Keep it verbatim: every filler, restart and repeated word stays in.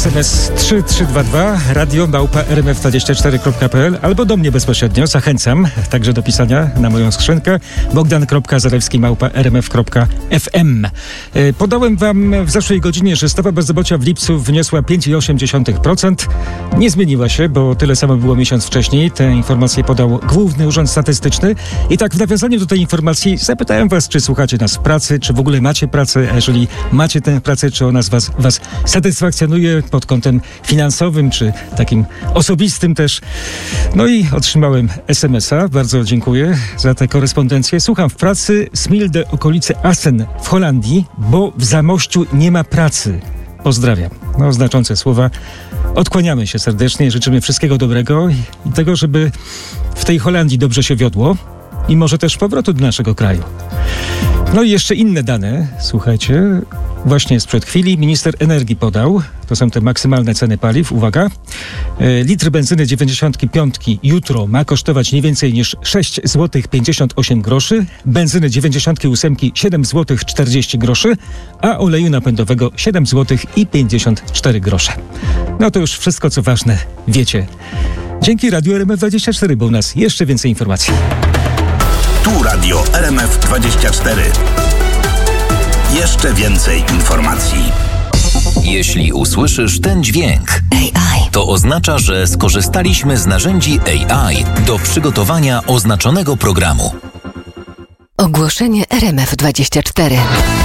S M S trzy trzy dwa dwa, radio małpa r m f dwadzieścia cztery kropka p l albo do mnie bezpośrednio. Zachęcam także do pisania na moją skrzynkę bogdan kropka zalewski małpa r m f kropka f m. Podałem wam w zeszłej godzinie, że stopa bezrobocia w lipcu wyniosła pięć przecinek osiem procent. Nie zmieniła się, bo tyle samo było miesiąc wcześniej. Tę informację podał Główny Urząd Statystyczny. I tak w nawiązaniu do tej informacji zapytałem was, czy słuchacie nas w pracy, czy w ogóle macie pracę, a jeżeli macie tę pracę, czy ona z was, was satysfakcjonuje pod kątem finansowym, czy takim osobistym też. No i otrzymałem es em es a. Bardzo dziękuję za tę korespondencję. Słucham w pracy, Smilde, okolice Assen w Holandii, bo w Zamościu nie ma pracy. Pozdrawiam. No, znaczące słowa. Odkłaniamy się serdecznie, życzymy wszystkiego dobrego i tego, żeby w tej Holandii dobrze się wiodło i może też powrotu do naszego kraju. No i jeszcze inne dane, słuchajcie, właśnie sprzed chwili minister energii podał, to są te maksymalne ceny paliw, uwaga, e, litr benzyny dziewięćdziesiąt pięć jutro ma kosztować nie więcej niż sześć złotych pięćdziesiąt osiem groszy, benzyny dziewięćdziesiąt osiem siedem złotych czterdzieści groszy, a oleju napędowego siedem złotych pięćdziesiąt cztery grosze. No to już wszystko, co ważne, wiecie. Dzięki Radiu R M F dwadzieścia cztery, bo u nas jeszcze więcej informacji. Tu Radio R M F dwadzieścia cztery. Jeszcze więcej informacji. Jeśli usłyszysz ten dźwięk, A I, to oznacza, że skorzystaliśmy z narzędzi A I do przygotowania oznaczonego programu. Ogłoszenie R M F dwadzieścia cztery.